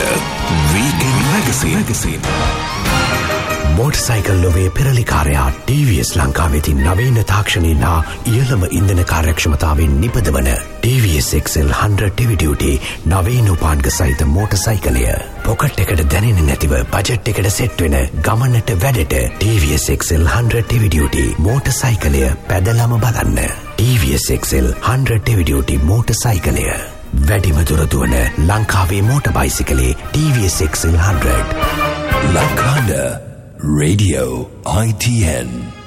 Weekend Magazine. මෝටර්සයිකල් ලොවේ පෙරලිකාරයා TVS ලංකාවෙති නවීන තාක්ෂණයෙන් හා ඉහළම ඉන්ධන කාර්යක්ෂමතාවෙන් නිපදවන TVS XL 100 heavy duty නවීන උපාන්ග සහිත මෝටර්සයිකලය. පොකට් එකට දැනෙන්නේ නැතිව බජට් එකට සෙට් වෙන ගමනට වැඩට TVS XL 100 heavy duty මෝටර්සයිකලය පැදලම බලන්න. TVS XL 100 heavy duty මෝටර්සයිකලය. වැඩිම දුර දුවන ලංකාවේ motor බයිසිකලේ TVS XL 100. ලංකාද Radio ITN